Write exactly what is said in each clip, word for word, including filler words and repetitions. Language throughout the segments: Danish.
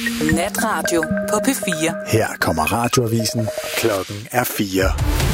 Natradio på P fire. Her kommer radioavisen. Klokken er fire.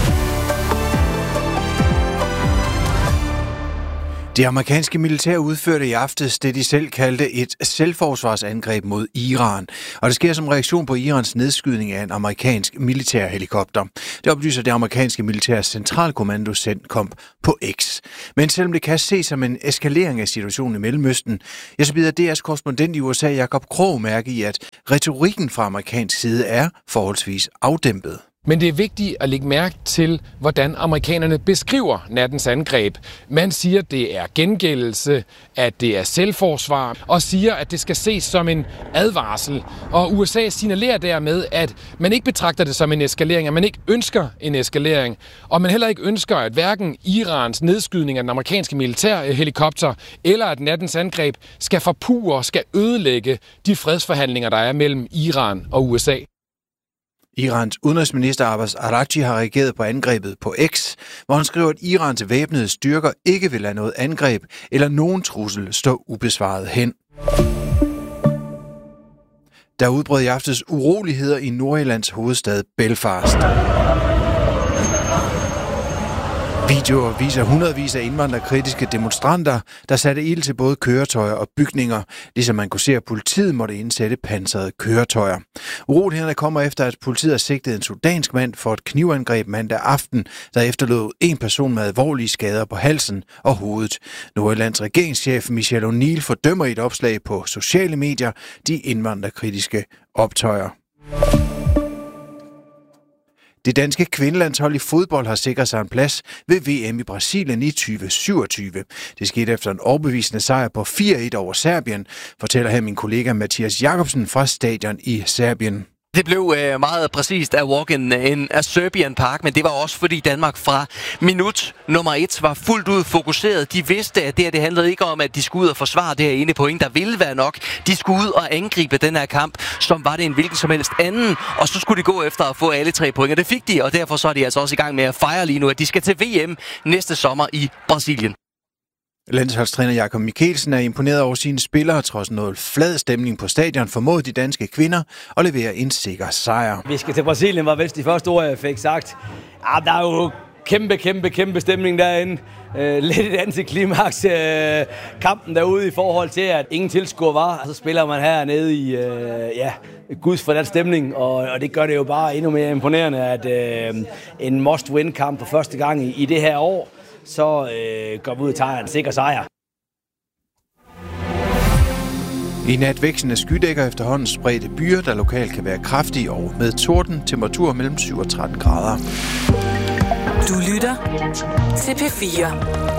Det amerikanske militær udførte i aftes det, de selv kaldte et selvforsvarsangreb mod Iran. Og det sker som reaktion på Irans nedskydning af en amerikansk militærhelikopter. Det oplyser det amerikanske militærs centralkommando CENTCOM på X. Men selvom det kan ses som en eskalering af situationen i Mellemøsten, ja, så bider D R's korrespondent i U S A, Jakob Krog, mærke i, at retorikken fra amerikansk side er forholdsvis afdæmpet. Men det er vigtigt at lægge mærke til, hvordan amerikanerne beskriver nattens angreb. Man siger, at det er gengældelse, at det er selvforsvar, og siger, at det skal ses som en advarsel. Og U S A signalerer dermed, at man ikke betragter det som en eskalering, at man ikke ønsker en eskalering, og man heller ikke ønsker, at hverken Irans nedskydning af den amerikanske militærhelikopter, eller at nattens angreb skal forpurre, skal ødelægge de fredsforhandlinger, der er mellem Iran og U S A. Irans udenrigsminister Abbas Araghchi har reageret på angrebet på X, hvor han skriver, at Irans væbnede styrker ikke vil lade noget angreb eller nogen trussel stå ubesvaret hen. Der udbrød i aftes uroligheder i Nordirlands hovedstad Belfast. Videoer viser hundredvis af indvandrerkritiske demonstranter, der satte ild til både køretøjer og bygninger, ligesom man kunne se, at politiet måtte indsætte pansrede køretøjer. Urolighederne kommer efter, at politiet har sigtet en sudansk mand for et knivangreb mandag aften, der efterlod en person med alvorlige skader på halsen og hovedet. Nordirlands regeringschef Michelle O'Neill fordømmer i et opslag på sociale medier de indvandrerkritiske optøjer. Det danske kvindelandshold i fodbold har sikret sig en plads ved V M i Brasilien i tyve syvogtyve. Det skete efter en overbevisende sejr på fire et over Serbien, fortæller her min kollega Mathias Jacobsen fra stadion i Serbien. Det blev øh, meget præcist at walk in, in a Serbian Park, men det var også fordi Danmark fra minut nummer et var fuldt ud fokuseret. De vidste, at det her det handlede ikke om, at de skulle ud og forsvare det her ene point, der ville være nok. De skulle ud og angribe den her kamp, som var det en hvilken som helst anden, og så skulle de gå efter at få alle tre point, og det fik de, og derfor så er de altså også i gang med at fejre lige nu, at de skal til V M næste sommer i Brasilien. Landsholdstræner Jakob Mikkelsen er imponeret over sine spillere, trods noget flad stemning på stadion, formåede de danske kvinder at levere en sikker sejr. Vi skal til Brasilien, var vist de første ord, jeg fik sagt. Ja, der er jo kæmpe, kæmpe, kæmpe stemning derinde. Uh, lidt et antiklimaks uh, kampen derude i forhold til, at ingen tilskuer var. Så spiller man hernede i uh, ja, Guds for den stemning, og, og det gør det jo bare endnu mere imponerende, at uh, en must-win-kamp for første gang i, i det her år, så øh, går vi ud og tager en sikker sejr. I nat vækstende skydækker efterhånden spredte byer, der lokalt kan være kraftige og med torden, temperatur mellem syv og tretten grader. Du lytter til P fire.